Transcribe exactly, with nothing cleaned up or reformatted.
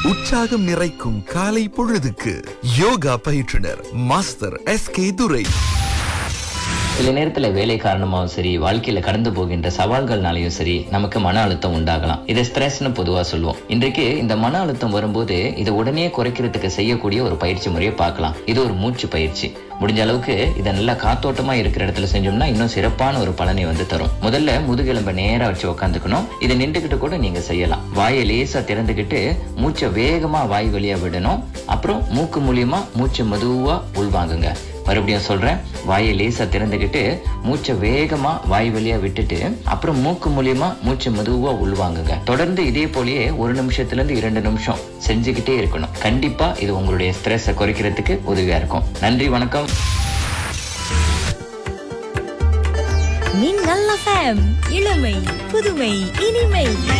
உற்சாகம் நிறைக்கும் காலை பொழுதுக்கு யோகா பயிற்றுனர் மாஸ்டர் எஸ் கே துரை. சில நேரத்துல வேலை காரணமாகவும் சரி, வாழ்க்கையில கடந்து போகின்ற சவால்கள்னாலையும் சரி, நமக்கு மன அழுத்தம் உண்டாகலாம். இதை ஸ்ட்ரெஸ்னு பொதுவா சொல்லுவோம். இன்றைக்கு இந்த மன அழுத்தம் வரும்போது இதை உடனே குறைக்கிறதுக்கு செய்யக்கூடிய ஒரு பயிற்சி முறையை பார்க்கலாம். இது ஒரு மூச்சு பயிற்சி. முடிஞ்ச அளவுக்கு இதை நல்லா காத்தோட்டமா இருக்கிற இடத்துல செஞ்சோம்னா இன்னும் சிறப்பான ஒரு பலனை வந்து தரும். முதல்ல முதுகெலும்ப நேரா வச்சு உட்காந்துக்கணும். இதை நின்றுகிட்டு கூட நீங்க செய்யலாம். வாயை லேசா திறந்துகிட்டு மூச்சை வேகமா வாய் வழியா விடணும். அப்புறம் மூக்கு மூலியமா மூச்சு மெதுவா உள்வாங்குங்க. மறுபடியும் சொல்றேன், வாயை லேசா திறந்துகிட்டு மூச்சை வேகமா வாய் வழியா விட்டுட்டு அப்புறம் மூக்கு மூலியமா மூச்சை மெதுவா உள்வாங்குங்க. தொடர்ந்து இதே போலயே ஒரு நிமிஷத்துல இருந்து இரண்டு நிமிஷம் செஞ்சுக்கிட்டே இருக்கணும். கண்டிப்பா இது உங்களுடைய ஸ்ட்ரெஸ்ஸை குறைக்கிறதுக்கு உதவியா இருக்கும். நன்றி, வணக்கம். மின்னல் எஃப்எம், இளமை புதுமை இனிமை.